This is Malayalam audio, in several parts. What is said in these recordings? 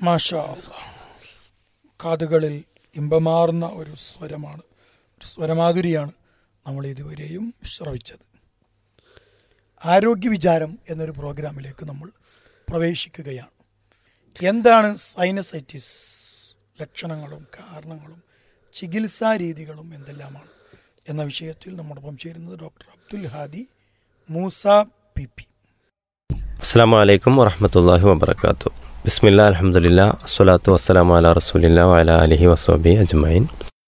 മാഷാ അല്ലാ. കാതുകളിൽ ഇമ്പമാർന്ന ഒരു സ്വരമാണ്, ഒരു സ്വരമാധുരിയാണ് നമ്മൾ ഇതുവരെയും ശ്രവിച്ചത്. ആരോഗ്യ വിചാരം എന്നൊരു പ്രോഗ്രാമിലേക്ക് നമ്മൾ പ്രവേശിക്കുകയാണ്. എന്താണ് സൈനസൈറ്റിസ്, ലക്ഷണങ്ങളും കാരണങ്ങളും ചികിത്സാ രീതികളും എന്തെല്ലാമാണ് എന്ന വിഷയത്തിൽ നമ്മോടൊപ്പം ചേരുന്നത് ഡോക്ടർ അബ്ദുൽ ഹാദി മൂസ PP. അസ്സലാമു അലൈക്കും വറഹ്മത്തുള്ളാഹി വബറകാതുഹു. ബിസ്മില്ലാ അൽഹംദുലില്ലാ അസ്സലാത്തു വസ്സലാമു അലാ റസൂലില്ലാ വഅലാ അലിഹി വസ്വഹ്ബിഹി അജ്മഈൻ.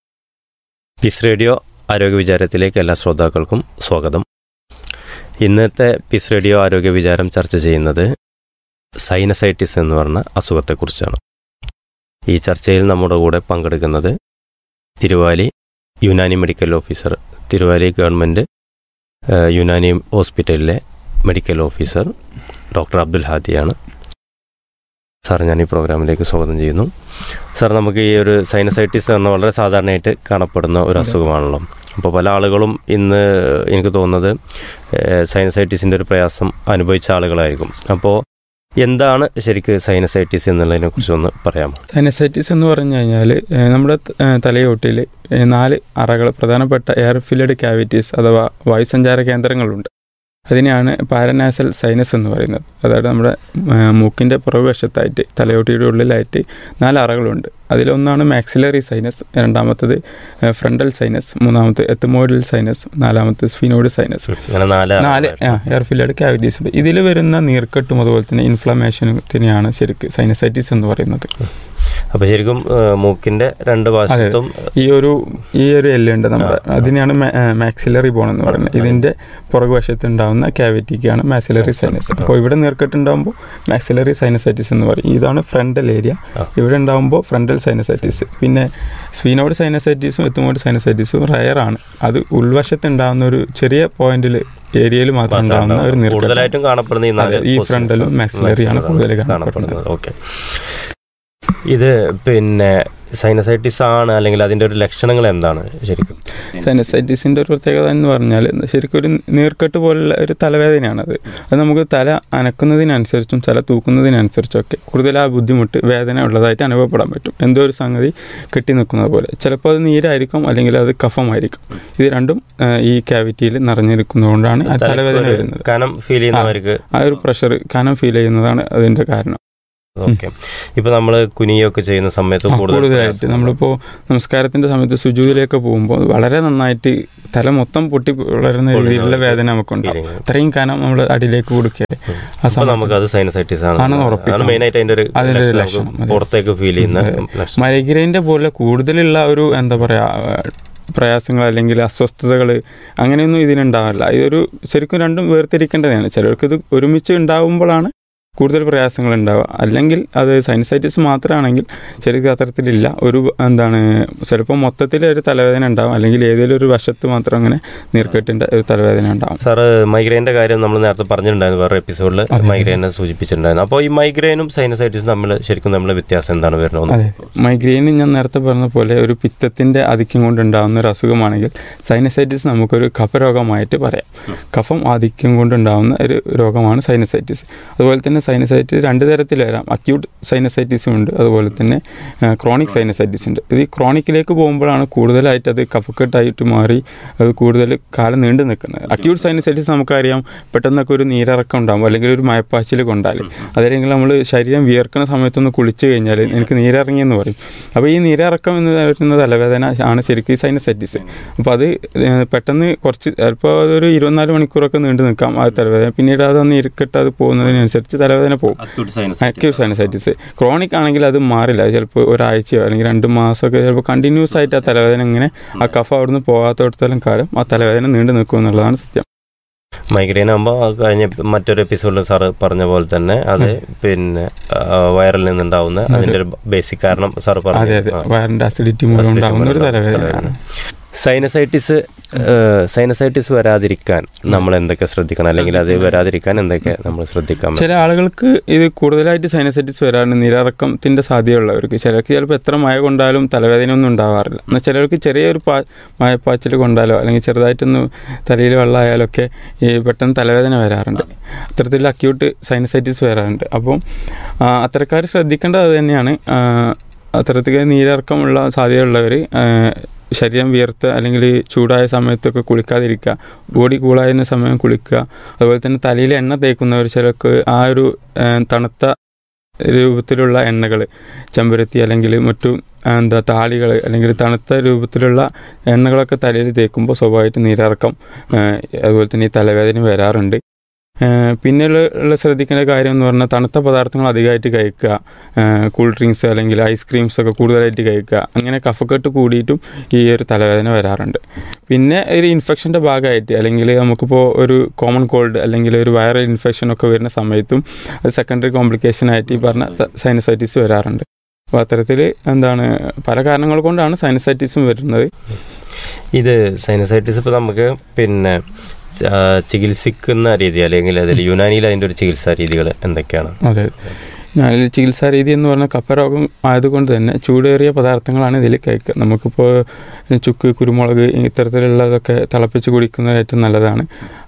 പീസ് റേഡിയോ ആരോഗ്യ വിചാരത്തിലേക്ക് എല്ലാ ശ്രോതാക്കൾക്കും സ്വാഗതം. ഇന്നത്തെ പീസ് റേഡിയോ ആരോഗ്യ വിചാരം ചർച്ച ചെയ്യുന്നത് സൈനസൈറ്റിസ് എന്ന് പറഞ്ഞ അസുഖത്തെക്കുറിച്ചാണ്. ഈ ചർച്ചയിൽ നമ്മുടെ കൂടെ പങ്കെടുക്കുന്നത് Thiruvali Unani medical officer, Thiruvali government Unani ഹോസ്പിറ്റലിലെ medical officer doctor Abdul ഹാദിയാണ്. Sir, ഞാൻ ഈ പ്രോഗ്രാമിലേക്ക് സ്വാഗതം ചെയ്യുന്നു. സാർ, നമുക്ക് ഈ ഒരു സൈനസൈറ്റിസ് എന്ന് വളരെ സാധാരണയായിട്ട് കാണപ്പെടുന്ന ഒരു അസുഖമാണല്ലോ. അപ്പോൾ പല ആളുകളും ഇന്ന് എനിക്ക് തോന്നുന്നത് സൈനസൈറ്റിസിൻ്റെ ഒരു പ്രയാസം അനുഭവിച്ച ആളുകളായിരിക്കും. അപ്പോൾ എന്താണ് ശരിക്കും സൈനസൈറ്റിസ് എന്നുള്ളതിനെ കുറിച്ച് ഒന്ന് പറയാമോ? സൈനസൈറ്റിസ് എന്ന് പറഞ്ഞു കഴിഞ്ഞാൽ നമ്മുടെ തലയോട്ടിൽ 4 അറകൾ, പ്രധാനപ്പെട്ട എയർ ഫില്ലഡ് ക്യാവിറ്റീസ് അഥവാ വായുസഞ്ചാര കേന്ദ്രങ്ങളുണ്ട്. അതിനെയാണ് പാരനാസൽ സൈനസ് എന്ന് പറയുന്നത്. അതായത് നമ്മുടെ മൂക്കിൻ്റെ പുറകുവശത്തായിട്ട് തലയോട്ടിയുടെ ഉള്ളിലായിട്ട് 4 അറകളുണ്ട്. അതിലൊന്നാണ് മാക്സിലറി സൈനസ്, രണ്ടാമത്തത് ഫ്രണ്ടൽ സൈനസ്, മൂന്നാമത്തെ എത്തമോയിഡൽ സൈനസ്, നാലാമത്തെ sphenoid sinus. 4 air filled cavities ഉണ്ട്. ഇതിൽ വരുന്ന നീർക്കെട്ടും അതുപോലെ തന്നെ ഇൻഫ്ലമേഷനെയാണ് ശരിക്കും സൈനസൈറ്റിസ് എന്ന് പറയുന്നത്. അപ്പോൾ ശരിക്കും മൂക്കിൻ്റെ 2 വശത്തും ഈ ഒരു എല്ലുണ്ട് നമ്മുടെ, അതിനെയാണ് മാക്സിലറി ബോൺ എന്ന് പറയുന്നത്. ഇതിൻ്റെ പുറകുവശത്ത് ഉണ്ടാകുന്ന ക്യാവിറ്റിക്കാണ് മാക്സിലറി സൈനസ്. അപ്പോൾ ഇവിടെ നീർക്കെട്ടുണ്ടാകുമ്പോൾ മാക്സിലറി സൈനസൈറ്റിസ് എന്ന് പറയും. ഇതാണ് ഫ്രണ്ടൽ ഏരിയ. ഇവിടെ ഉണ്ടാകുമ്പോൾ ഫ്രണ്ടൽ സൈനസൈറ്റിസ്. പിന്നെ സ്ഫീനോയിഡ് സൈനസൈറ്റിസും എത്തമോയിഡ് സൈനസൈറ്റിസും റയറാണ്. അത് ഉൾവശത്ത് ഉണ്ടാകുന്ന ഒരു ചെറിയ പോയിന്റിൽ ഏരിയയിൽ മാത്രം ഉണ്ടാകുന്ന ഒരു കൂടുതലായിട്ടും കാണപ്പെടുന്ന ഈ ഫ്രണ്ടലും മാക്സിലറിയാണ് കൂടുതൽ കാണപ്പെടുന്നത്. ഓക്കെ, ഇത് പിന്നെ സൈനസൈറ്റിസ് ആണ്, അല്ലെങ്കിൽ അതിൻ്റെ ഒരു ലക്ഷണങ്ങൾ എന്താണ് ശരിക്കും? സൈനസൈറ്റിസിൻ്റെ ഒരു പ്രത്യേകത എന്ന് പറഞ്ഞാൽ ശരിക്കും ഒരു നീർക്കെട്ട് പോലുള്ള ഒരു തലവേദനയാണത്. അത് നമുക്ക് തല അനക്കുന്നതിനനുസരിച്ചും തല തൂക്കുന്നതിനനുസരിച്ചൊക്കെ കൂടുതൽ ആ ബുദ്ധിമുട്ട്, വേദന ഉള്ളതായിട്ട് അനുഭവപ്പെടാൻ പറ്റും. എന്തോ ഒരു സംഗതി കെട്ടി നിൽക്കുന്നത് പോലെ. ചിലപ്പോൾ അത് നീരായിരിക്കും, അല്ലെങ്കിൽ അത് കഫമായിരിക്കും. ഇത് രണ്ടും ഈ ക്യാവിറ്റിയിൽ നിറഞ്ഞിരിക്കുന്നതുകൊണ്ടാണ് ആ തലവേദന വരുന്നത്. കനം ഫീൽ ചെയ്യുന്നവർക്ക് ആ ഒരു പ്രഷർ, കനം ഫീൽ ചെയ്യുന്നതാണ് അതിൻ്റെ കാരണം. ഓക്കെ, ഇപ്പൊ നമ്മൾ കുനിയൊക്കെ ചെയ്യുന്ന സമയത്ത് കൂടുതലായിട്ട് നമ്മളിപ്പോൾ നമസ്കാരത്തിന്റെ സമയത്ത് സുജൂദിലേക്ക് പോകുമ്പോൾ വളരെ നന്നായിട്ട് തല മൊത്തം പൊട്ടി വളരുന്ന രീതിയിലുള്ള വേദന നമുക്കുണ്ടാവും. അത്രയും കനം നമ്മൾ അടിയിലേക്ക് കൊടുക്കുക, ആ സമയത്ത് നമുക്കത് സൈനസൈറ്റിസ് ആണ് അതിന്റെ ലക്ഷണം. പുറത്തേക്ക് ഫീൽ ചെയ്യുന്ന മൈഗ്രെയിൻ്റെ പോലെ കൂടുതലുള്ള ഒരു എന്താ പറയാ പ്രയാസങ്ങൾ അല്ലെങ്കിൽ അസ്വസ്ഥതകൾ അങ്ങനെയൊന്നും ഇതിനുണ്ടാവില്ല. ഇതൊരു ശരിക്കും രണ്ടും വേർതിരിക്കേണ്ടതാണ്. ചിലർക്ക് ഇത് ഒരുമിച്ച് ഉണ്ടാവുമ്പോഴാണ് കൂടുതൽ പ്രയാസങ്ങൾ ഉണ്ടാവുക. അല്ലെങ്കിൽ അത് സൈനസൈറ്റിസ് മാത്രമാണെങ്കിൽ ശരിക്കും അത്തരത്തിലില്ല. ഒരു ചിലപ്പോൾ മൊത്തത്തിൽ ഒരു തലവേദന ഉണ്ടാവും, അല്ലെങ്കിൽ ഏതെങ്കിലും ഒരു വശത്ത് മാത്രം അങ്ങനെ നീർക്കെട്ടിൻ്റെ ഒരു തലവേദന ഉണ്ടാവും. സാറ്, മൈഗ്രെയിൻ്റെ കാര്യം നമ്മൾ നേരത്തെ പറഞ്ഞിട്ടുണ്ടായിരുന്നു, വേറെ എപ്പിസോഡിൽ മൈഗ്രെയിനെ സൂചിപ്പിച്ചിട്ടുണ്ടായിരുന്നു. അപ്പോൾ ഈ മൈഗ്രെയിനും സൈനസൈറ്റിസും ശരിക്കും നമ്മൾ വ്യത്യാസം എന്താണ് വരുന്നത്? അതെ, മൈഗ്രെയിൻ ഞാൻ നേരത്തെ പറഞ്ഞ പോലെ ഒരു പിത്തത്തിൻ്റെ ആധിക്യം കൊണ്ടുണ്ടാകുന്ന ഒരു അസുഖമാണെങ്കിൽ സൈനസൈറ്റിസ് നമുക്കൊരു കഫരോഗമായിട്ട് പറയാം. കഫം ആധിക്യം കൊണ്ടുണ്ടാകുന്ന ഒരു രോഗമാണ് സൈനസൈറ്റിസ്. അതുപോലെ തന്നെ സൈനസൈറ്റിസ് 2 തരത്തിൽ വരാം. അക്യൂട്ട് സൈനസൈറ്റിസും ഉണ്ട്, അതുപോലെ തന്നെ ക്രോണിക് സൈനസൈറ്റിസ് ഉണ്ട്. ഇത് ക്രോണിക്കിലേക്ക് പോകുമ്പോഴാണ് കൂടുതലായിട്ട് അത് കഫക്കെട്ടായിട്ട് മാറി അത് കൂടുതൽ കാലം നീണ്ടു നിൽക്കുന്നത്. അക്യൂട്ട് സൈനസൈറ്റിസ് നമുക്കറിയാം, പെട്ടെന്നൊക്കെ ഒരു നീരിറക്കം ഉണ്ടാകും, അല്ലെങ്കിൽ ഒരു മയപ്പാച്ചിൽ കൊണ്ടാൽ, അതല്ലെങ്കിൽ നമ്മൾ ശരീരം വിയർക്കുന്ന സമയത്തൊന്ന് കുളിച്ച് കഴിഞ്ഞാൽ എനിക്ക് നീരിറങ്ങിയെന്ന് പറയും. അപ്പോൾ ഈ നീരിറക്കം എന്ന് പറയുന്ന തലവേദന ആണ് ശരിക്കും ഈ സൈനസൈറ്റിസ്. അപ്പോൾ അത് പെട്ടെന്ന് കുറച്ച് ചിലപ്പോൾ അതൊരു 24 മണിക്കൂറൊക്കെ നീണ്ടു നിൽക്കാം ആ തലവേദന. പിന്നീട് അതൊന്ന് ഇരിക്കട്ട് അത് പോകുന്നതിനനുസരിച്ച് തലവേദന പോകും. Acute sinusitis. ക്രോണിക് ആണെങ്കിൽ അത് മാറില്ല. ചിലപ്പോൾ ഒരാഴ്ചയോ അല്ലെങ്കിൽ 2 മാസമൊക്കെ ചിലപ്പോൾ കണ്ടിന്യൂസ് ആയിട്ട് ആ തലവേദന ഇങ്ങനെ ആ കഫ അവിടുന്ന് പോകാത്തടത്തോളം കാലം ആ തലവേദന നീണ്ടു നിൽക്കും എന്നുള്ളതാണ് സത്യം. മൈഗ്രെയിൻ ആകുമ്പോൾ കഴിഞ്ഞ മറ്റൊരു എപ്പിസോഡിൽ സാറ് പറഞ്ഞ പോലെ തന്നെ അത് പിന്നെ വയറിൽ നിന്നുണ്ടാവുന്ന അതിൻ്റെ ഒരു ബേസിക് കാരണം സാറ് പറഞ്ഞു, വയറിൻ്റെ അസിഡിറ്റി മൂലം ഉണ്ടാകുന്ന ഒരു തലവേദനയാണ്. സൈനസൈറ്റിസ് വരാതിരിക്കാൻ നമ്മൾ എന്തൊക്കെ ശ്രദ്ധിക്കണം, അല്ലെങ്കിൽ അത് വരാതിരിക്കാൻ എന്തൊക്കെ നമ്മൾ ശ്രദ്ധിക്കാം? ചില ആളുകൾക്ക് ഇത് കൂടുതലായിട്ട് സൈനസൈറ്റിസ് വരാറുണ്ട്, നീരിറക്കത്തിൻ്റെ സാധ്യതയുള്ളവർക്ക്. ചിലർക്ക് ചിലപ്പോൾ എത്ര മഴ കൊണ്ടാലും തലവേദന ഒന്നും ഉണ്ടാവാറില്ല. എന്നാൽ ചിലർക്ക് ചെറിയൊരു മഴപ്പാച്ചിൽ കൊണ്ടാലോ അല്ലെങ്കിൽ ചെറുതായിട്ടൊന്ന് തലയിൽ വെള്ളമായാലൊക്കെ ഈ പെട്ടെന്ന് തലവേദന വരാറുണ്ട്. അത്തരത്തിൽ അക്യൂട്ട് സൈനസൈറ്റിസ് വരാറുണ്ട്. അപ്പം അത്തരക്കാർ ശ്രദ്ധിക്കേണ്ടത് അത് തന്നെയാണ്. അത്തരത്തിൽ നീരിറക്കമുള്ള സാധ്യതയുള്ളവർ ശരീരം വിയർത്ത് അല്ലെങ്കിൽ ചൂടായ സമയത്തൊക്കെ കുളിക്കാതിരിക്കുക, ബോഡി കൂളായിരുന്ന സമയം കുളിക്കുക. അതുപോലെ തന്നെ തലയിൽ എണ്ണ തേക്കുന്നവർ ചിലർക്ക് ആ ഒരു തണുത്ത രൂപത്തിലുള്ള എണ്ണകൾ, ചെമ്പരത്തി അല്ലെങ്കിൽ മറ്റു താളികൾ അല്ലെങ്കിൽ തണുത്ത രൂപത്തിലുള്ള എണ്ണകളൊക്കെ തലയിൽ തേക്കുമ്പോൾ സ്വാഭാവികമായിട്ട് നീരിറക്കം അതുപോലെ തന്നെ ഈ തലവേദന വരാറുണ്ട്. പിന്നെയുള്ള ശ്രദ്ധിക്കേണ്ട കാര്യം എന്ന് പറഞ്ഞാൽ തണുത്ത പദാർത്ഥങ്ങൾ അധികമായിട്ട് കഴിക്കുക, കൂൾ ഡ്രിങ്ക്സ് അല്ലെങ്കിൽ ഐസ്ക്രീംസ് ഒക്കെ കൂടുതലായിട്ട് കഴിക്കുക. അങ്ങനെ കഫക്കെട്ട് കൂടിയിട്ടും ഈ ഒരു തലവേദന വരാറുണ്ട്. പിന്നെ ഒരു ഇൻഫെക്ഷൻ്റെ ഭാഗമായിട്ട് അല്ലെങ്കിൽ നമുക്കിപ്പോൾ ഒരു കോമൺ കോൾഡ് അല്ലെങ്കിൽ ഒരു വൈറൽ ഇൻഫെക്ഷൻ ഒക്കെ വരുന്ന സമയത്തും അത് സെക്കൻഡറി കോംപ്ലിക്കേഷൻ ആയിട്ട് ഈ പറഞ്ഞ സൈനസൈറ്റിസ് വരാറുണ്ട്. അപ്പോൾ അത്തരത്തിൽ പല കാരണങ്ങൾ കൊണ്ടാണ് സൈനസൈറ്റിസും വരുന്നത്. ഇത് സൈനസൈറ്റിസ് ഇപ്പോൾ നമുക്ക് പിന്നെ ചികിത്സിക്കുന്ന രീതി അല്ലെങ്കിൽ അതിൽ യുനാനിയിൽ അതിൻ്റെ ഒരു ചികിത്സാ രീതികൾ എന്തൊക്കെയാണ്? അതെ, യുനാനിയിൽ ചികിത്സാ രീതി എന്ന് പറഞ്ഞാൽ കഫരോഗം ആയതുകൊണ്ട് തന്നെ ചൂടേറിയ പദാർത്ഥങ്ങളാണ് ഇതിൽ കഴിക്കുക. നമുക്കിപ്പോൾ ചുക്ക്, കുരുമുളക് ഇത്തരത്തിലുള്ളതൊക്കെ തിളപ്പിച്ച് കുടിക്കുന്നത് ഏറ്റവും നല്ലതാണ്.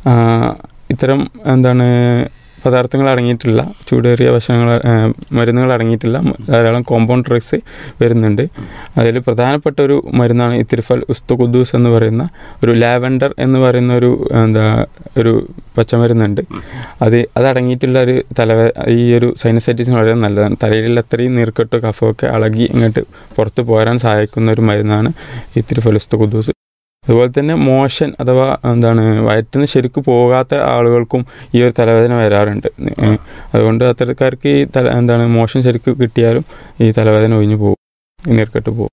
ഇത്തരം പദാർത്ഥങ്ങൾ അടങ്ങിയിട്ടുള്ള ചൂടേറിയ മരുന്നുകൾ അടങ്ങിയിട്ടുള്ള ധാരാളം കോമ്പൗണ്ട് ഡ്രഗ്സ് വരുന്നുണ്ട്. അതിൽ പ്രധാനപ്പെട്ട ഒരു മരുന്നാണ് ഇത്തിരിഫൽ ഉസ്തുഖുദ്ദൂസ് എന്ന് പറയുന്ന ഒരു ലാവൻഡർ എന്ന് പറയുന്ന ഒരു പച്ചമരുന്നുണ്ട്. അതടങ്ങിയിട്ടുള്ള ഒരു ഈ ഒരു സൈനസൈറ്റിസിന് വളരെ നല്ലതാണ്. തലയിൽ അത്രയും നീർക്കെട്ടോ കഫമൊക്കെ ഇളകി ഇങ്ങോട്ട് പുറത്ത് പോരാൻ സഹായിക്കുന്ന ഒരു മരുന്നാണ് ഇത്തിരിഫൽ ഉസ്തുഖുദ്ദൂസ്. അതുപോലെ തന്നെ മോഷൻ അഥവാ വയറ്റിൽ നിന്ന് ശരിക്കും പോകാത്ത ആളുകൾക്കും ഈ ഒരു തലവേദന വരാറുണ്ട്. അതുകൊണ്ട് അത്തരക്കാർക്ക് ഈ മോഷൻ ശരിക്കും കിട്ടിയാലും ഈ തലവേദന ഒഴിഞ്ഞു പോകും, നീർക്കെട്ട് പോകും.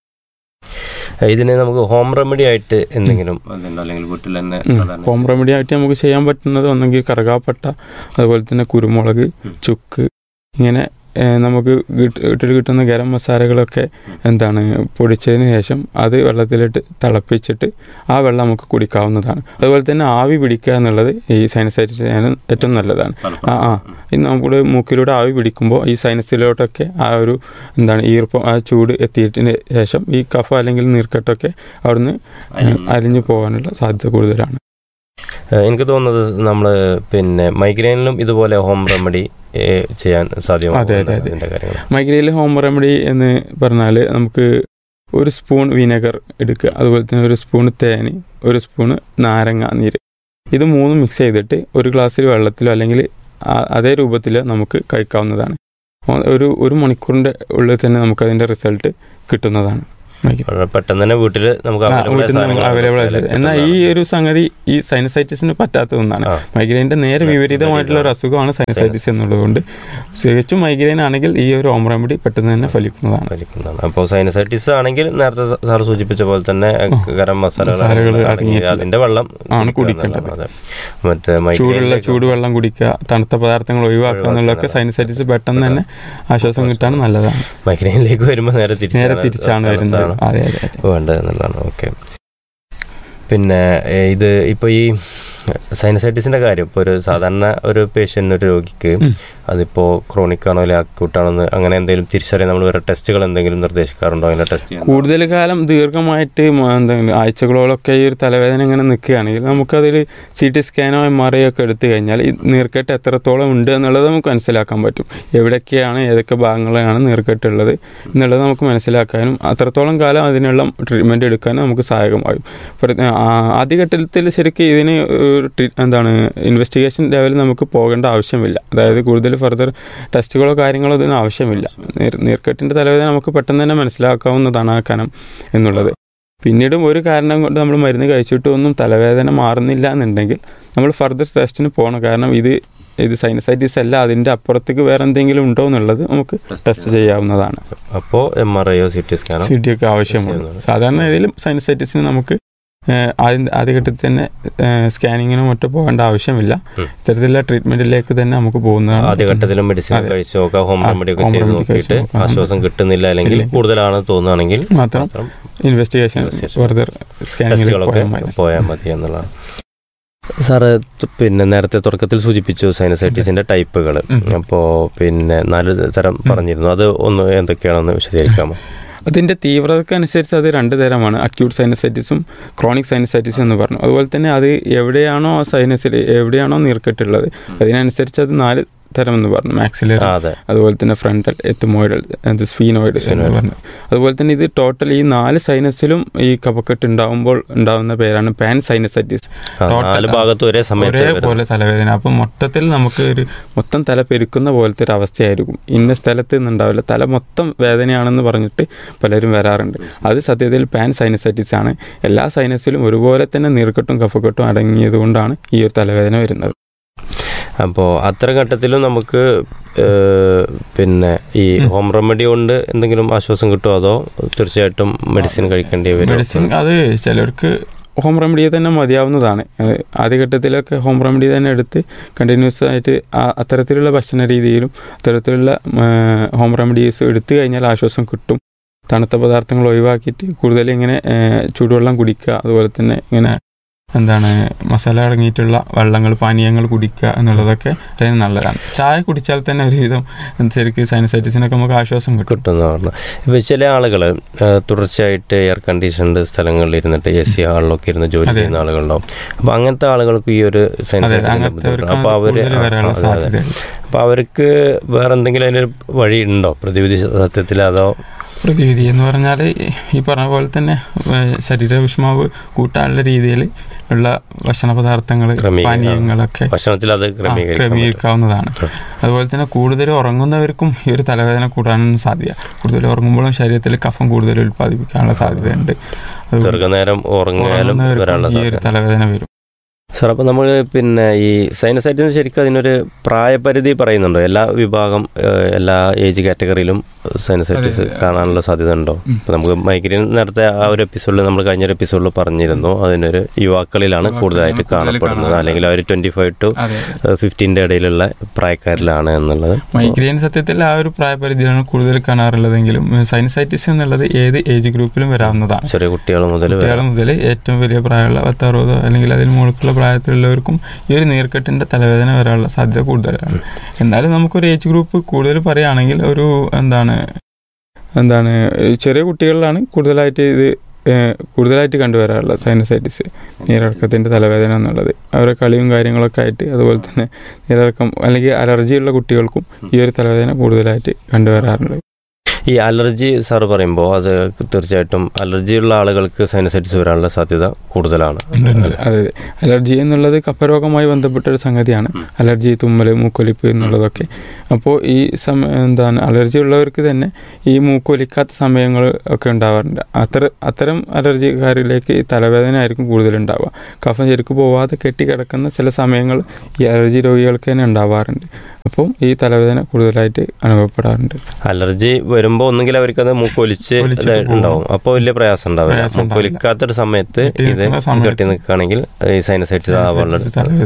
ഇതിന് നമുക്ക് ഹോം റെമഡി ആയിട്ട് എന്തെങ്കിലും അല്ലെങ്കിൽ വീട്ടിൽ തന്നെ ഹോം റെമഡി ആയിട്ട് നമുക്ക് ചെയ്യാൻ പറ്റുന്നത് ഒന്നെങ്കിൽ കറുകാപ്പട്ട, അതുപോലെ തന്നെ കുരുമുളക്, ചുക്ക്, ഇങ്ങനെ നമുക്ക് വീട്ടിൽ കിട്ടുന്ന ഗരം മസാലകളൊക്കെ പൊടിച്ചതിന് ശേഷം അത് വെള്ളത്തിലിട്ട് തിളപ്പിച്ചിട്ട് ആ വെള്ളം നമുക്ക് കുടിക്കാവുന്നതാണ്. അതുപോലെ തന്നെ ആവി പിടിക്കുക എന്നുള്ളത് ഈ സൈനസൈറ്റിസിന് ഏറ്റവും നല്ലതാണ്. ഇത് നമുക്ക് മൂക്കിലൂടെ ആവി പിടിക്കുമ്പോൾ ഈ സൈനസിലോട്ടൊക്കെ ആ ഒരു ഈർപ്പം, ആ ചൂട് എത്തിയതിന് ശേഷം ഈ കഫ അല്ലെങ്കിൽ നീർക്കെട്ടൊക്കെ അവിടുന്ന് അലിഞ്ഞു പോകാനുള്ള സാധ്യത കൂടുതലാണ്. എനിക്ക് തോന്നുന്നത് നമ്മൾ പിന്നെ മൈഗ്രെയിനിലും ഇതുപോലെ ഹോം റെമഡി ചെയ്യാൻ സാധ്യമാണ്. അതെ, മൈഗ്രെയിനിൽ ഹോം റെമഡി എന്ന് പറഞ്ഞാൽ നമുക്ക് ഒരു സ്പൂൺ വിനെഗർ എടുക്കുക, അതുപോലെ തന്നെ ഒരു സ്പൂൺ തേന്, ഒരു സ്പൂണ് നാരങ്ങ നീര്, ഇത് മൂന്നും മിക്സ് ചെയ്തിട്ട് ഒരു ഗ്ലാസ്സിൽ വെള്ളത്തിലോ അല്ലെങ്കിൽ അതേ രൂപത്തിൽ നമുക്ക് കഴിക്കാവുന്നതാണ്. ഒരു മണിക്കൂറിൻ്റെ ഉള്ളിൽ തന്നെ നമുക്കതിൻ്റെ റിസൾട്ട് കിട്ടുന്നതാണ്. പെട്ടെന്ന് തന്നെ വീട്ടിൽ നമുക്ക് അവൈലബിൾ ആയിട്ട്. എന്നാൽ ഈ ഒരു സംഗതി ഈ സൈനസൈറ്റിസിന് പറ്റാത്ത ഒന്നാണ്. മൈഗ്രെയിൻ്റെ നേരെ വിപരീതമായിട്ടുള്ള ഒരു അസുഖമാണ് സൈനസൈറ്റിസ് എന്നുള്ളതുകൊണ്ട് തികച്ചും മൈഗ്രെയിൻ ആണെങ്കിൽ ഈ ഒരു ഹോം റെമഡി പെട്ടെന്ന് തന്നെ ഫലിക്കുന്നതാണ്. അപ്പോൾ സൈനസൈറ്റിസ് ആണെങ്കിൽ നേരത്തെ സാർ സൂചിപ്പിച്ച പോലെ തന്നെ ഗരം മസാലകൾ അതിന്റെ വെള്ളം ആണ് കുടിക്കേണ്ടത്. മറ്റേ ചൂടുവെള്ളം കുടിക്കുക, തണുത്ത പദാർത്ഥങ്ങൾ ഒഴിവാക്കുക എന്നുള്ളതൊക്കെ സൈനസൈറ്റിസ് പെട്ടെന്ന് തന്നെ ആശ്വാസം കിട്ടാൻ നല്ലതാണ്. മൈഗ്രെയിനിലേക്ക് വരുമ്പോൾ നേരെ തിരിച്ചാണ് വരുന്നത് വേണ്ടത് എന്നുള്ളതാണ്. ഓക്കെ, പിന്നെ ഇത് ഇപ്പോൾ ഈ സൈനസൈറ്റിസിൻ്റെ കാര്യം ഇപ്പോൾ ഒരു സാധാരണ ഒരു പേഷ്യൻ്റ്, ഒരു രോഗിക്ക് അതിപ്പോൾ ക്രോണിക് ആണോ അല്ലെങ്കിൽ അക്യൂട്ടാണോ അങ്ങനെ എന്തെങ്കിലും തിരിച്ചറിയാൻ നമ്മൾ വേറെ ടെസ്റ്റുകൾ എന്തെങ്കിലും നിർദ്ദേശിക്കാറുണ്ടോ? അങ്ങനെ ടെസ്റ്റ് കൂടുതൽ കാലം ദീർഘമായിട്ട് ആഴ്ചകളോളൊക്കെ ഈ ഒരു തലവേദന ഇങ്ങനെ നിൽക്കുകയാണെങ്കിൽ നമുക്കതിൽ CT സ്കാനോ MRI ഒക്കെ എടുത്തു കഴിഞ്ഞാൽ ഈ നീർക്കെട്ട് എത്രത്തോളം ഉണ്ട് എന്നുള്ളത് നമുക്ക് മനസ്സിലാക്കാൻ പറ്റും. എവിടെയൊക്കെയാണ്, ഏതൊക്കെ ഭാഗങ്ങളിലാണ് നീർക്കെട്ടുള്ളത് എന്നുള്ളത് നമുക്ക് മനസ്സിലാക്കാനും അത്രത്തോളം കാലം അതിനുള്ള ട്രീറ്റ്മെൻറ്റ് എടുക്കാനും നമുക്ക് സഹായകമാകും. ആദ്യഘട്ടത്തിൽ ശരിക്കും ഇതിന് ഇൻവെസ്റ്റിഗേഷൻ ലെവലിൽ നമുക്ക് പോകേണ്ട ആവശ്യമില്ല. അതായത് കൂടുതൽ ഫർദർ ടെസ്റ്റുകളോ കാര്യങ്ങളോ ഇതിന് ആവശ്യമില്ല. നീർക്കെട്ടിൻ്റെ തലവേദന നമുക്ക് പെട്ടെന്ന് തന്നെ മനസ്സിലാക്കാവുന്നതാണ് ആ കനം എന്നുള്ളത്. പിന്നീടും ഒരു കാരണം കൊണ്ട് നമ്മൾ മരുന്ന് കഴിച്ചിട്ടൊന്നും തലവേദന മാറുന്നില്ല എന്നുണ്ടെങ്കിൽ നമ്മൾ ഫർദർ ടെസ്റ്റിന് പോകണം. കാരണം ഇത് സൈനസൈറ്റിസ് അല്ല, അതിൻ്റെ അപ്പുറത്തേക്ക് വേറെ എന്തെങ്കിലും ഉണ്ടോ എന്നുള്ളത് നമുക്ക് ടെസ്റ്റ് ചെയ്യാവുന്നതാണ്. അപ്പോൾ MRI CT സ്കാനോ ഒക്കെ ആവശ്യമുള്ളൂ. സാധാരണ ഇതിലും സൈനസൈറ്റിസിന് നമുക്ക് ആദ്യഘട്ടത്തിൽ തന്നെ സ്കാനിങ്ങിനും മറ്റും പോകേണ്ട ആവശ്യമില്ല. ഇത്തരത്തിലുള്ള ട്രീറ്റ്മെന്റിലേക്ക് തന്നെ നമുക്ക് പോകുന്നതാണ്. ആദ്യഘട്ടത്തിലും മെഡിസിൻ കഴിച്ചു നോക്കാം, ഹോം റെമഡി ഒക്കെ ചെയ്ത് നോക്കിയിട്ട് ആശ്വാസം കിട്ടുന്നില്ല അല്ലെങ്കിൽ കൂടുതലാണ് തോന്നുകയാണെങ്കിൽ മാത്രം ഇൻവെസ്റ്റിഗേഷൻ ഫർദർ സ്കാനിങ്ങിലൊക്കെ പോയാൽ മതി എന്നുള്ളതാണ്. സാറ് പിന്നെ നേരത്തെ തുടക്കത്തിൽ സൂചിപ്പിച്ചു സൈനസൈറ്റിസിന്റെ ടൈപ്പുകൾ. അപ്പോൾ പിന്നെ 4 തരം പറഞ്ഞിരുന്നു. അത് ഒന്ന് എന്തൊക്കെയാണെന്ന് വിശദീകരിക്കാമോ? അതിൻ്റെ തീവ്രതക്കനുസരിച്ച് അത് 2 തരമാണ്, അക്യൂട്ട് സൈനസൈറ്റിസും ക്രോണിക് സൈനസൈറ്റിസും എന്ന് പറഞ്ഞു. അതുപോലെ തന്നെ അത് എവിടെയാണോ ആ സൈനസിൽ എവിടെയാണോ നീർക്കെട്ടുള്ളത് അതിനനുസരിച്ച് അത് 4 തരം എന്ന് പറഞ്ഞു. മാക്സിലറി, അതുപോലെ തന്നെ ഫ്രണ്ടൽ, എത്മോയിഡൽ, സ്ഫീനോയിഡ് എന്ന് പറഞ്ഞു. അതുപോലെ തന്നെ ഇത് ടോട്ടൽ ഈ 4 സൈനസിലും ഈ കഫക്കെട്ട് ഉണ്ടാവുമ്പോൾ ഉണ്ടാവുന്ന പേരാണ് പാൻ സൈനസൈറ്റിസ്. ഒരേപോലെ തലവേദന. അപ്പം മൊത്തത്തിൽ നമുക്ക് ഒരു മൊത്തം തല പെരുക്കുന്ന പോലത്തെ ഒരു അവസ്ഥയായിരിക്കും. ഇന്ന സ്ഥലത്ത് നിന്നുണ്ടാവില്ല, തല മൊത്തം വേദനയാണെന്ന് പറഞ്ഞിട്ട് പലരും വരാറുണ്ട്. അത് സത്യത്തിൽ പാൻ സൈനസൈറ്റിസ് ആണ്. എല്ലാ സൈനസിലും ഒരുപോലെ തന്നെ നീർക്കെട്ടും കഫക്കെട്ടും അടങ്ങിയത് കൊണ്ടാണ് ഈ ഒരു തലവേദന വരുന്നത്. അപ്പോൾ അത്ര ഘട്ടത്തിലും നമുക്ക് പിന്നെ ഈ ഹോം റെമഡി കൊണ്ട് എന്തെങ്കിലും ആശ്വാസം കിട്ടുമോ, അതോ തീർച്ചയായിട്ടും മെഡിസിൻ കഴിക്കേണ്ടി വരും? മെഡിസിൻ അത് ചിലർക്ക് ഹോം റെമഡിയെ തന്നെ മതിയാവുന്നതാണ്. ആദ്യഘട്ടത്തിലൊക്കെ ഹോം റെമഡി തന്നെ എടുത്ത് കണ്ടിന്യൂസ് ആയിട്ട് അത്തരത്തിലുള്ള ഭക്ഷണ രീതിയിലും അത്തരത്തിലുള്ള ഹോം റെമഡീസ് എടുത്തു കഴിഞ്ഞാൽ ആശ്വാസം കിട്ടും. തണുത്ത പദാർത്ഥങ്ങൾ ഒഴിവാക്കിയിട്ട് കൂടുതൽ ഇങ്ങനെ ചൂടുവെള്ളം കുടിക്കുക, അതുപോലെ തന്നെ ഇങ്ങനെ മസാല അടങ്ങിയിട്ടുള്ള വെള്ളങ്ങൾ, പാനീയങ്ങൾ കുടിക്കുക എന്നുള്ളതൊക്കെ അതിന് നല്ലതാണ്. ചായ കുടിച്ചാൽ തന്നെ ഒരുവിധം ശരിക്കും സൈനസൈറ്റിസിനൊക്കെ നമുക്ക് ആശ്വാസം കിട്ടുന്നതാണ്. ഇപ്പോൾ ചില ആളുകൾ തുടർച്ചയായിട്ട് എയർ കണ്ടീഷൻഡ് സ്ഥലങ്ങളിൽ ഇരുന്നിട്ട് AC ഹാളിലൊക്കെ ഇരുന്ന് ജോലി ചെയ്യുന്ന ആളുകളുണ്ടാവും. അപ്പോൾ അങ്ങനത്തെ ആളുകൾക്ക് ഈ ഒരു സൈനസൈറ്റിസ്, അപ്പോൾ അവർക്ക് വേറെ എന്തെങ്കിലും അതിനൊരു വഴി ഉണ്ടോ പ്രതിവിധി സത്യത്തിൽ? അതോ പ്രതിവിധി എന്ന് പറഞ്ഞാൽ ഈ പറഞ്ഞ പോലെ തന്നെ ശരീര ഊഷ്മാവ് കൂട്ടാനുള്ള രീതിയിൽ ഉള്ള ഭക്ഷണ പദാർത്ഥങ്ങൾ, പാനീയങ്ങളൊക്കെ ഭക്ഷണത്തിൽ അത് ക്രമീകരിക്കാവുന്നതാണ്. അതുപോലെ തന്നെ കൂടുതൽ ഉറങ്ങുന്നവർക്കും ഈ ഒരു തലവേദന കൂടാനൊന്നും സാധ്യത. കൂടുതൽ ഉറങ്ങുമ്പോഴും ശരീരത്തിൽ കഫം കൂടുതൽ ഉൽപ്പാദിപ്പിക്കാനുള്ള സാധ്യതയുണ്ട്. ദീർഘനേരം ഉറങ്ങാനും ഈ ഒരു തലവേദന വരും. സാർ, അപ്പോൾ നമ്മൾ പിന്നെ ഈ സൈനസൈറ്റിന് ശരിക്കും അതിനൊരു പ്രായപരിധി പറയുന്നുണ്ടോ? എല്ലാ വിഭാഗം, എല്ലാ ഏജ് കാറ്റഗറിയിലും സൈനസൈറ്റിസ് കാണാനുള്ള സാധ്യത ഉണ്ടോ? ഇപ്പോൾ നമുക്ക് മൈഗ്രെയിൻ നേരത്തെ ആ ഒരു എപ്പിസോഡിൽ, നമ്മൾ കഴിഞ്ഞൊരു എപ്പിസോഡിൽ പറഞ്ഞിരുന്നു, അതിനൊരു യുവാക്കളിലാണ് കൂടുതലായിട്ട് കാണപ്പെടുന്നത്, അല്ലെങ്കിൽ അവർ 25 to 50 ഇടയിലുള്ള പ്രായക്കാരിലാണ് എന്നുള്ളത്. മൈഗ്രെയിൻ സത്യത്തിൽ ആ ഒരു പ്രായപരിധിയിലാണ് കൂടുതൽ കാണാറുള്ളതെങ്കിലും സൈനസൈറ്റിസ് എന്നുള്ളത് ഏത് ഏജ് ഗ്രൂപ്പിലും വരാവുന്നതാണ്. ചെറിയ കുട്ടികൾ മുതൽ ഏറ്റവും വലിയ പ്രായമുള്ള 10-60 അല്ലെങ്കിൽ അതിന് മുകളിലുള്ള പ്രായത്തിലുള്ളവർക്കും ഈ ഒരു നീർക്കെട്ടിൻ്റെ തലവേദന വരാനുള്ള സാധ്യത കൂടുതലാണ്. എന്നാലും നമുക്കൊരു ഏജ് ഗ്രൂപ്പ് കൂടുതൽ പറയുകയാണെങ്കിൽ ഒരു ചെറിയ കുട്ടികളിലാണ് കൂടുതലായിട്ട് കണ്ടുവരാറുള്ള സൈനസൈറ്റിസ്, നീരിറക്കത്തിൻ്റെ തലവേദന എന്നുള്ളത്. അവരുടെ കളിയും കാര്യങ്ങളൊക്കെ ആയിട്ട്, അതുപോലെ തന്നെ നീരിറക്കം അല്ലെങ്കിൽ അലർജിയുള്ള കുട്ടികൾക്കും ഈ ഒരു തലവേദന കൂടുതലായിട്ട് കണ്ടുവരാറുണ്ട്. ഈ അലർജി സാറ് പറയുമ്പോൾ അത് തീർച്ചയായിട്ടും അലർജിയുള്ള ആളുകൾക്ക് സൈനസൈറ്റിസ് വരാനുള്ള സാധ്യത കൂടുതലാണ്. അതെ, അലർജി എന്നുള്ളത് കഫരോഗമായി ബന്ധപ്പെട്ടൊരു സംഗതിയാണ്. അലർജി, തുമ്മൽ, മൂക്കൊലിപ്പ് എന്നുള്ളതൊക്കെ. അപ്പോൾ ഈ അലർജി ഉള്ളവർക്ക് തന്നെ ഈ മൂക്കൊലിക്കാത്ത സമയങ്ങൾ ഒക്കെ ഉണ്ടാവാറുണ്ട്. അത്തരം അലർജിക്കാരിലേക്ക് ഈ തലവേദന ആയിരിക്കും കൂടുതലുണ്ടാവുക. കഫം ശരിക്കും പോവാതെ കെട്ടിക്കിടക്കുന്ന ചില സമയങ്ങൾ ഈ അലർജി രോഗികൾക്ക് തന്നെ ഉണ്ടാവാറുണ്ട്. അപ്പം ഈ തലവേദന കൂടുതലായിട്ട് അനുഭവപ്പെടാറുണ്ട്. അലർജി വരുമ്പോൾ ഒന്നുകിൽ അവർക്കത് മൂക്കൊലിച്ച് ഉണ്ടാവും, അപ്പോൾ വലിയ പ്രയാസം ഉണ്ടാവില്ല. മൂക്കൊലിക്കാത്തൊരു സമയത്ത് ഇത് കെട്ടി നിൽക്കുകയാണെങ്കിൽ ഈ സൈനസൈറ്റിസ് ആവാനുള്ള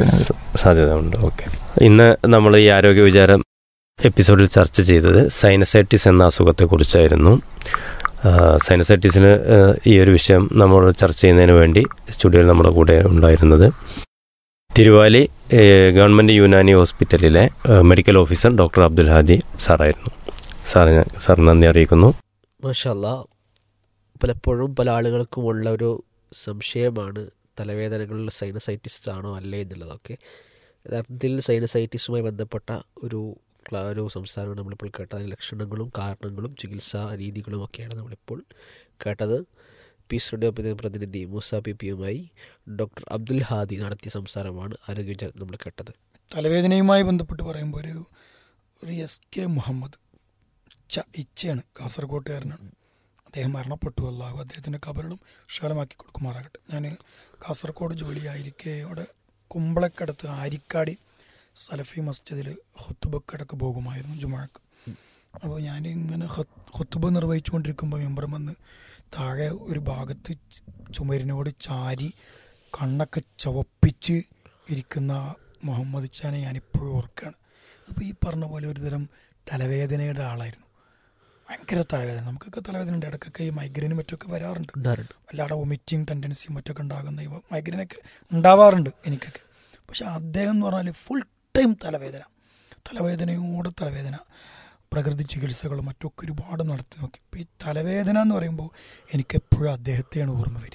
സാധ്യത ഉണ്ട്. ഓക്കെ, ഇന്ന് നമ്മൾ ഈ ആരോഗ്യ വിചാരം എപ്പിസോഡിൽ ചർച്ച ചെയ്തത് സൈനസൈറ്റിസ് എന്ന അസുഖത്തെക്കുറിച്ചായിരുന്നു. സൈനസൈറ്റിസിന് ഈ ഒരു വിഷയം നമ്മൾ ചർച്ച ചെയ്യുന്നതിന് വേണ്ടി സ്റ്റുഡിയോയിൽ നമ്മുടെ കൂടെ ഉണ്ടായിരുന്നത് തിരുവാലി ഗവൺമെൻറ് യുനാനി ഹോസ്പിറ്റലിലെ medical officer doctor Abdul Hadi സാറായിരുന്നു. Sir നന്ദി അറിയിക്കുന്നു. മാഷാ അല്ലാഹ്. പലപ്പോഴും പല ആളുകൾക്കും ഉള്ള ഒരു സംശയമാണ് തലവേദനകളിൽ സൈനസൈറ്റിസ് ആണോ അല്ലേ എന്നുള്ളതൊക്കെ. യഥാർത്ഥത്തിൽ സൈനസൈറ്റിസുമായി ബന്ധപ്പെട്ട ഒരു സംസാരമാണ് നമ്മളിപ്പോൾ കേട്ടത്. അതിൻ്റെ ലക്ഷണങ്ങളും കാരണങ്ങളും ചികിത്സാ രീതികളും ഒക്കെയാണ് നമ്മളിപ്പോൾ കേട്ടത്. പീസ് റേഡിയോ പ്രതിനിധി മൂസ പിയുമായി ഡോക്ടർ അബ്ദുൽ ഹാദി നടത്തിയ സംസാരമാണ് ആരോഗ്യവിചാരം നമ്മൾ കേട്ടത്. തലവേദനയുമായി ബന്ധപ്പെട്ട് പറയുമ്പോൾ ഒരു SK മുഹമ്മദ് ഇച്ചയാണ്, കാസർഗോട്ടുകാരനാണ്. അദ്ദേഹം മരണപ്പെട്ടു. അല്ലാഹു അദ്ദേഹത്തിൻ്റെ ഖബറിലും വിശാലമാക്കി കൊടുക്കുമാറാകട്ടെ. ഞാൻ കാസർഗോഡ് ജോലിയായിരിക്കെ അവിടെ കുമ്പളക്കടുത്ത് ആരിക്കാടി സലഫി മസ്ജിദിൽ ഹുത്തുബക്കിടക്ക് പോകുമായിരുന്നു ജുമാക്ക്. അപ്പോൾ ഞാനിങ്ങനെ ഹുത്തുബ നിർവഹിച്ചു കൊണ്ടിരിക്കുമ്പോൾ മെമ്പർ വന്ന് താഴെ ഒരു ഭാഗത്ത് ചുമരിനോട് ചാരി കണ്ണൊക്കെ ചുവപ്പിച്ച് ഇരിക്കുന്ന മുഹമ്മദ് ഖാനെ ഞാനിപ്പോഴും ഓർക്കുകയാണ്. അപ്പോൾ ഈ പറഞ്ഞ പോലെ ഒരു തരം തലവേദനയുടെ ആളായിരുന്നു. ഭയങ്കര തലവേദന. നമുക്കൊക്കെ തലവേദന ഉണ്ട്, ഇടയ്ക്കൊക്കെ ഈ മൈഗ്രെയിനും മറ്റൊക്കെ വരാറുണ്ട്. വല്ലാതെ വൊമിറ്റിങ് ടെൻഡൻസിയും മറ്റൊക്കെ ഉണ്ടാകുന്ന ഈ മൈഗ്രെയിനൊക്കെ ഉണ്ടാവാറുണ്ട് എനിക്കൊക്കെ. പക്ഷെ അദ്ദേഹം എന്ന് പറഞ്ഞാൽ ഫുൾ ടൈം തലവേദനയോടെ തലവേദന. പ്രകൃതി ചികിത്സകളും മറ്റൊക്കെ ഒരുപാട് നടത്തി നോക്കി. ഇപ്പോൾ ഈ തലവേദന എന്ന് പറയുമ്പോൾ എനിക്കെപ്പോഴും അദ്ദേഹത്തെയാണ് ഓർമ്മ വരിക.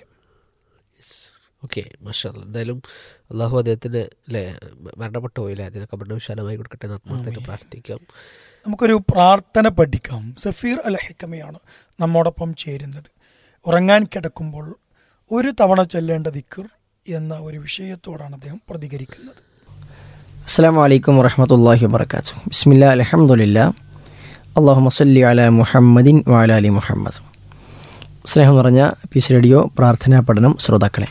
ഓക്കെ, മാഷാ അല്ലാ. എന്തായാലും അള്ളാഹു അദ്ദേഹത്തിന് അല്ലേ മരണപ്പെട്ടു പോയില്ലേ, അദ്ദേഹം കബറിനെ വിശാലമായി കൊടുക്കട്ടെ എന്ന് ആത്മാർത്ഥമായിട്ട് പ്രാർത്ഥിക്കാം. നമുക്കൊരു പ്രാർത്ഥന പഠിക്കാം. സഫീർ അൽ ഹിക്കമയാണ് നമ്മോടൊപ്പം ചേരുന്നത്. ഉറങ്ങാൻ കിടക്കുമ്പോൾ ഒരു തവണ ചൊല്ലേണ്ട ദിക്ർ എന്ന ഒരു വിഷയത്തോടാണ് അദ്ദേഹം പ്രതികരിക്കുന്നത്. അസ്സലാമു അലൈക്കും വറഹ്മത്തുള്ളാഹി വബറകാതുഹു. ബിസ്മില്ലാ അൽഹംദുലില്ലാ അല്ലാഹുമ്മ സ്വല്ലി അലാ മുഹമ്മദിൻ വഅലാ ആലി മുഹമ്മദ്. സ്നേഹം നിറഞ്ഞ പീസ് റേഡിയോ പ്രാർത്ഥനാ പഠനം ശ്രോതാക്കളെ,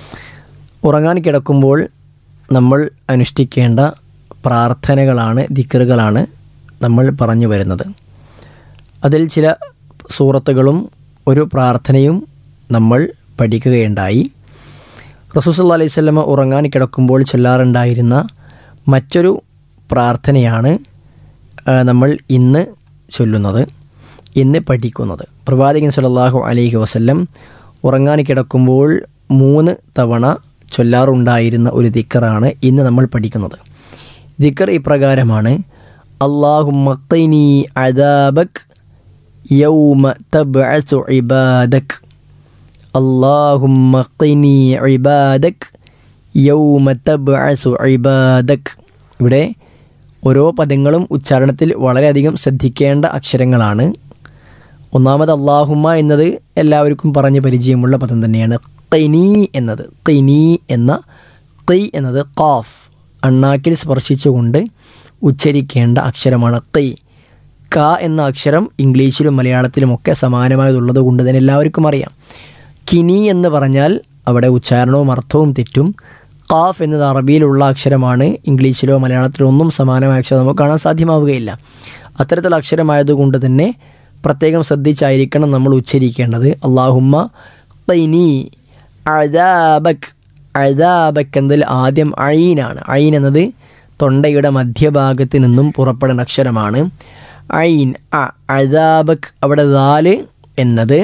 ഉറങ്ങാൻ കിടക്കുമ്പോൾ നമ്മൾ അനുഷ്ഠിക്കേണ്ട പ്രാർത്ഥനകളാണ്, ദിക്റുകളാണ് നമ്മൾ പറഞ്ഞു വരുന്നത്. അതിൽ ചില സൂറത്തുകളും ഒരു പ്രാർത്ഥനയും നമ്മൾ പഠിക്കുകയുണ്ടായി. റസൂൽ സല്ലല്ലാഹു അലൈഹി വസല്ലം ഉറങ്ങാൻ കിടക്കുമ്പോൾ ചൊല്ലാറുണ്ടായിരുന്ന മറ്റൊരു പ്രാർത്ഥനയാണ് നമ്മൾ ഇന്ന് ചൊല്ലുന്നത്, ഇന്ന് പഠിക്കുന്നത്. പ്രവാചകൻ സല്ലല്ലാഹു അലൈഹി വസല്ലം ഉറങ്ങാൻ കിടക്കുമ്പോൾ 3 തവണ ചൊല്ലാറുണ്ടായിരുന്ന ഒരു ദിക്റാണ് ഇന്ന് നമ്മൾ പഠിക്കുന്നത്. ദിക്ർ ഇപ്രകാരമാണ്: അല്ലാഹുമ്മ ഖിനി അദാബക് യൗമ തബ്അസു ഇബാദക്. അല്ലാഹുമ്മ ഖിനി ഇബാദക് യൗമ തബ്അസു ഇബാദക്. ഇവിടെ ഓരോ പദങ്ങളും ഉച്ചാരണത്തിൽ വളരെയധികം ശ്രദ്ധിക്കേണ്ട അക്ഷരങ്ങളാണ്. ഒന്നാമത് അല്ലാഹുമ്മ എന്നത് എല്ലാവർക്കും പറഞ്ഞ് പരിചയമുള്ള പദം തന്നെയാണ്. ഖിനി എന്നത്, ഖിനി എന്ന ഖി എന്നത് ഖാഫ് അണ്ണാക്കിൽ സ്പർശിച്ചുകൊണ്ട് ഉച്ചരിക്കേണ്ട അക്ഷരമാണ് ഖി. ക എന്ന അക്ഷരം ഇംഗ്ലീഷിലും മലയാളത്തിലുമൊക്കെ സമാനമായതുള്ളത് കൊണ്ട് തന്നെ എല്ലാവർക്കും അറിയാം. കിനി എന്ന് പറഞ്ഞാൽ അവിടെ ഉച്ചാരണവും അർത്ഥവും തെറ്റും. ഖാഫ് എന്നത് അറബിയിലുള്ള അക്ഷരമാണ്, ഇംഗ്ലീഷിലോ മലയാളത്തിലോ ഒന്നും സമാനമായ അക്ഷരം നമുക്ക് കാണാൻ സാധ്യമാവുകയില്ല. അത്തരത്തിലുള്ള അക്ഷരമായതുകൊണ്ട് തന്നെ പ്രത്യേകം ശ്രദ്ധിച്ചായിരിക്കണം നമ്മൾ ഉച്ചരിക്കേണ്ടത്. അല്ലാഹുമ്മ ഖിനി അദാബക്. അദാബക് എന്നതിൽ ആദ്യം ഐനാണ്. ഐൻ എന്നത് തൊണ്ടയുടെ മധ്യഭാഗത്ത് നിന്നും പുറപ്പെടുന്ന അക്ഷരമാണ്. ഐൻ അദാബക്. അവിടെ ദാല് എന്നത്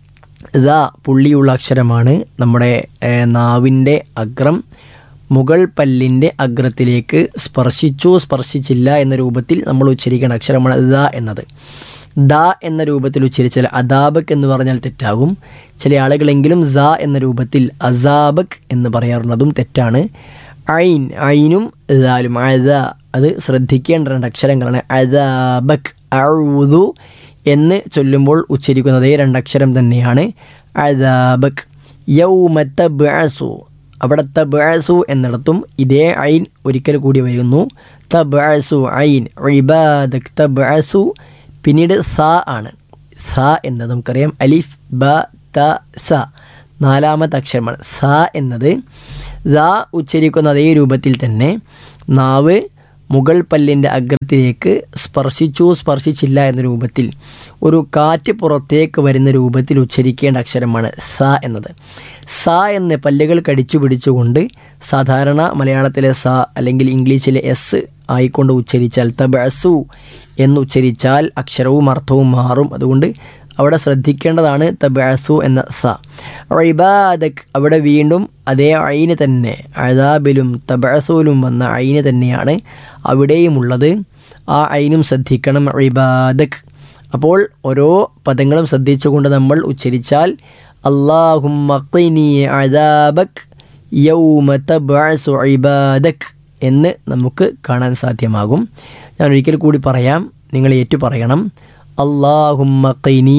ദാ പുള്ളിയുള്ള അക്ഷരമാണ്. നമ്മുടെ നാവിൻ്റെ അഗ്രം മുകൾ പല്ലിൻ്റെ അഗ്രത്തിലേക്ക് സ്പർശിച്ചു സ്പർശിച്ചില്ല എന്ന രൂപത്തിൽ നമ്മൾ ഉച്ചരിക്കേണ്ട അക്ഷരമാണ് ദ എന്നത്. ദ എന്ന രൂപത്തിൽ ഉച്ചരിച്ചാൽ അദാബക് എന്ന് പറഞ്ഞാൽ തെറ്റാകും. ചില ആളുകളെങ്കിലും സ എന്ന രൂപത്തിൽ അസാബക് എന്ന് പറയാറുള്ളതും തെറ്റാണ്. ഐൻ, ഐനും ദാലും അദ, അത് ശ്രദ്ധിക്കേണ്ട 2 അക്ഷരങ്ങളാണ്. അദാബക്. അഊദു എന്ന് ചൊല്ലുമ്പോൾ ഉച്ചരിക്കുന്നത് 2 അക്ഷരം തന്നെയാണ്, അദാബക്. യൗമ തബ്അസു. അവിടെ തബ്അസു എന്നിടത്തും ഇതേ ഐൻ ഒരിക്കൽ കൂടി വരുന്നു. തബ്അസു ഐൻ. ഇബാദക് തബ്അസു. പിന്നീട് സ ആണ്. സ എന്നത് നമുക്കറിയാം അലിഫ് ബ ത സ 4ാമത്തെ അക്ഷരമാണ്. സ എന്നത് ദ ഉച്ചരിക്കുന്ന അതേ രൂപത്തിൽ തന്നെ നാവ് മുകൾ പല്ലിൻ്റെ അഗ്രത്തിലേക്ക് സ്പർശിച്ചു സ്പർശിച്ചില്ല എന്ന രൂപത്തിൽ ഒരു കാറ്റ് പുറത്തേക്ക് വരുന്ന രൂപത്തിൽ ഉച്ചരിക്കേണ്ട അക്ഷരമാണ് സ എന്നത്. സ എന്ന് പല്ലുകൾ കടിച്ചു പിടിച്ചുകൊണ്ട് സാധാരണ മലയാളത്തിലെ സ അല്ലെങ്കിൽ ഇംഗ്ലീഷിലെ എസ് ആയിക്കൊണ്ട് ഉച്ചരിച്ചാൽ തബ്അസു എന്ന് ഉച്ചരിച്ചാൽ അക്ഷരവും അർത്ഥവും മാറും. അതുകൊണ്ട് അവിടെ ശ്രദ്ധിക്കേണ്ടതാണ് തബ്അസു എന്ന സ. ഇബാദക്. അവിടെ വീണ്ടും അതേ ഐന് തന്നെ, അദാബിലും തബ്അസൂലും വന്ന ഐന് തന്നെയാണ് അവിടെയുമുള്ളത്. ആ ഐനും ശ്രദ്ധിക്കണം. ഇബാദക്. അപ്പോൾ ഓരോ പദങ്ങളും ശ്രദ്ധിച്ചുകൊണ്ട് നമ്മൾ ഉച്ചരിച്ചാൽ അല്ലാഹുമ്മ ഖിനി അദാബക് യൗമ തബ്അസു ഇബാദക് എന്ന് നമുക്ക് കാണാൻ സാധ്യമാകും. ഞാൻ ഒരിക്കൽ കൂടി പറയാം, നിങ്ങൾ ഏറ്റു പറയണം. അല്ലാഹുമ്മ ഖിനി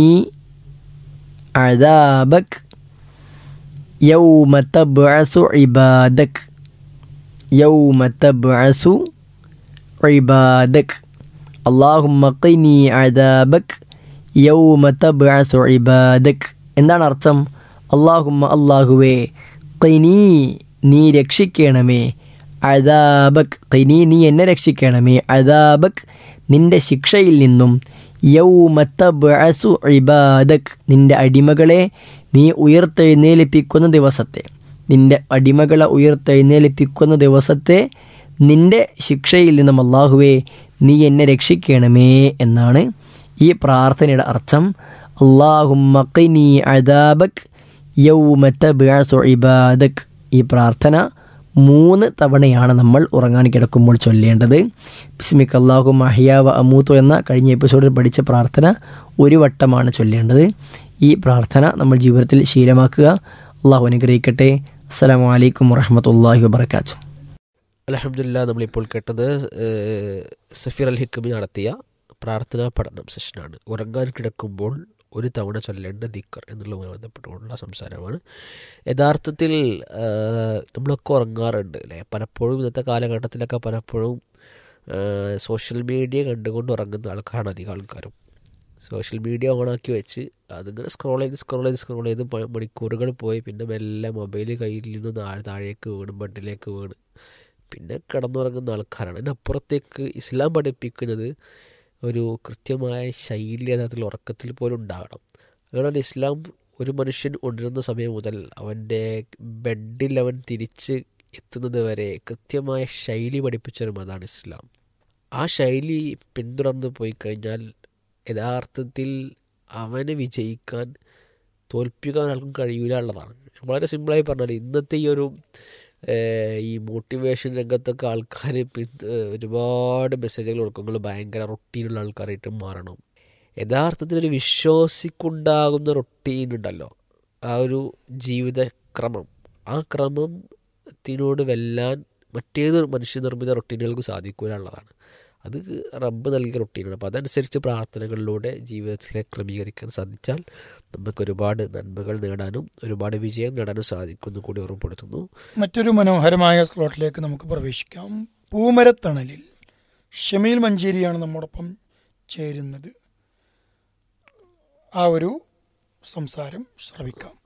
അദാബക് യൗമ തബ്അസു ഇബാദക് യൗമ തബ്അസു ഇബാദക്. അല്ലാഹുമ്മ ഖിനി അദാബക് യൗമ തബ്അസു ഇബാദക്. എന്താണ് അർത്ഥം? അല്ലാഹുമ്മ അല്ലാഹുവേ, ഖിനി നീ രക്ഷിക്കണമേ, അദാബക് ഖിനി നീ എന്നെ രക്ഷിക്കണമേ, അദാബക് നിന്റെ ശിക്ഷയിൽ നിന്നും യൗമ തബ്അസു ഇബാദക് നിന്റെ അടിമകളെ നീ ഉയർത്തെഴുന്നേൽപ്പിക്കുന്ന ദിവസത്തെ, നിന്റെ അടിമകളെ ഉയർത്തെഴുന്നേൽപ്പിക്കുന്ന ദിവസത്തെ നിന്റെ ശിക്ഷയിൽ നിന്നും അല്ലാഹുവേ നീ എന്നെ രക്ഷിക്കണമേ എന്നാണ് ഈ പ്രാർത്ഥനയുടെ അർത്ഥം. അല്ലാഹുമ്മ ഖിനി അദാബക് യൗമ തബ്അസു ഇബാദക്. ഈ പ്രാർത്ഥന 3 തവണയാണ് നമ്മൾ ഉറങ്ങാൻ കിടക്കുമ്പോൾ ചൊല്ലേണ്ടത്. ബിസ്മിക അല്ലാഹുമ്മ അഹ്യാ വ അമൂതു എന്ന കഴിഞ്ഞ എപ്പിസോഡിൽ പഠിച്ച പ്രാർത്ഥന 1 വട്ടമാണ് ചൊല്ലേണ്ടത്. ഈ പ്രാർത്ഥന നമ്മൾ ജീവിതത്തിൽ ശീലമാക്കുക. അള്ളാഹു അനുഗ്രഹിക്കട്ടെ. അസ്സലാമു അലൈക്കും വറഹ്മത്തുള്ളാഹി വബറകാതുഹു. അൽഹംദുലില്ലാ, നമ്മളിപ്പോൾ കേട്ടത് സഫീർ അൽ ഹിക്കമി നടത്തിയ പ്രാർത്ഥനാ പഠനം സെഷനാണ്. ഉറങ്ങാൻ കിടക്കുമ്പോൾ 1 തവണ ചൊല്ലേണ്ട ദിക്ർ എന്നുള്ളതുമായി ബന്ധപ്പെട്ടുകൊണ്ടുള്ള സംസാരമാണ്. യഥാർത്ഥത്തിൽ നമ്മളൊക്കെ ഉറങ്ങാറുണ്ട് അല്ലേ? പലപ്പോഴും ഇന്നത്തെ കാലഘട്ടത്തിലൊക്കെ പലപ്പോഴും സോഷ്യൽ മീഡിയ കണ്ടുകൊണ്ട് ഉറങ്ങുന്ന ആൾക്കാരാണ് അധികം ആൾക്കാരും. സോഷ്യൽ മീഡിയ ഓണാക്കി വെച്ച് അതിങ്ങനെ സ്ക്രോൾ ചെയ്ത് മണിക്കൂറുകൾ പോയി പിന്നെ മെല്ലെ മൊബൈൽ കയ്യിൽ നിന്ന് താഴേക്ക് വീണ് ബെഡിലേക്ക് വീണ് പിന്നെ കിടന്നുറങ്ങുന്ന ആൾക്കാരാണ്. അതിനപ്പുറത്തേക്ക് ഇസ്ലാം പഠിപ്പിക്കുന്നത് ഒരു കൃത്യമായ ശൈലി യഥാർത്ഥത്തിൽ ഉറക്കത്തിൽ പോലും ഉണ്ടാകണം. അതുകൊണ്ടാണ് ഇസ്ലാം ഒരു മനുഷ്യൻ ഉണരുന്ന സമയം മുതൽ അവൻ്റെ ബെഡിൽ അവൻ തിരിച്ച് എത്തുന്നത് വരെ കൃത്യമായ ശൈലി പഠിപ്പിച്ചൊരു മതമാണ് ഇസ്ലാം. ആ ശൈലി പിന്തുടർന്ന് പോയി കഴിഞ്ഞാൽ യഥാർത്ഥത്തിൽ അവന് വിജയിക്കാൻ തോൽപ്പിക്കാൻ ആർക്കും കഴിയില്ല ഉള്ളതാണ്. വളരെ സിമ്പിളായി പറഞ്ഞാൽ ഇന്നത്തെ ഈ മോട്ടിവേഷൻ രംഗത്തൊക്കെ ആൾക്കാർ ഒരുപാട് മെസ്സേജുകൾ കൊടുക്കുമ്പോൾ ഭയങ്കര റൊട്ടീനുള്ള ആൾക്കാരായിട്ട് മാറണം. യഥാർത്ഥത്തിൽ ഒരു വിശ്വാസിക്കുണ്ടാകുന്ന റൊട്ടീൻ ഉണ്ടല്ലോ, ആ ഒരു ജീവിതക്രമം, ആ ക്രമത്തിനോട് വെല്ലാൻ മറ്റേത് മനുഷ്യനിർമ്മിത റൊട്ടീനുകൾക്ക് സാധിക്കില്ല ഉള്ളതാണ്. അത് റബ്ബ് നൽകിയ റൊട്ടീനാണ്. അപ്പോൾ അതനുസരിച്ച് പ്രാർത്ഥനകളിലൂടെ ജീവിതത്തിലെ ക്രമീകരിക്കാൻ സാധിച്ചാൽ നമുക്ക് ഒരുപാട് നന്മകൾ നേടാനും ഒരുപാട് വിജയം നേടാനും സാധിക്കുമെന്ന് കൂടി ഓർമ്മപ്പെടുത്തുന്നു. മറ്റൊരു മനോഹരമായ സ്ലോട്ടിലേക്ക് നമുക്ക് പ്രവേശിക്കാം. പൂമരത്തണലിൽ ഷമീൽ മഞ്ചേരിയാണ് നമ്മോടൊപ്പം ചേരുന്നത്. ആ ഒരു സംസാരം ശ്രവിക്കാം.